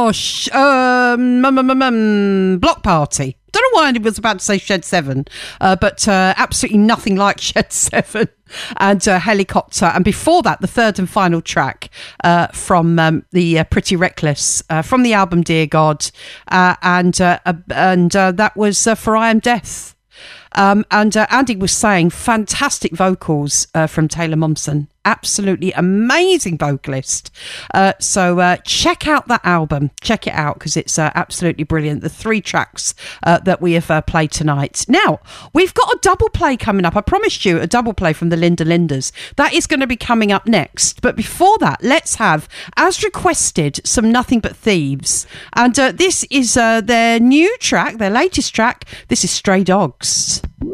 Block Party. Don't know why I was about to say Shed 7, but absolutely nothing like Shed 7 and Helicopter. And before that, the third and final track from the Pretty Reckless from the album Dear God, and that was For I Am Death. And Andy was saying fantastic vocals from Taylor Momsen. Absolutely amazing vocalist. So check out that album. Check it out because it's absolutely brilliant. The 3 tracks that we have played tonight. Now, we've got a double play coming up. I promised you a double play from the Linda Lindas. That is going to be coming up next. But before that, let's have, as requested, some Nothing But Thieves. And this is their new track, their latest track. This is Stray Dogs.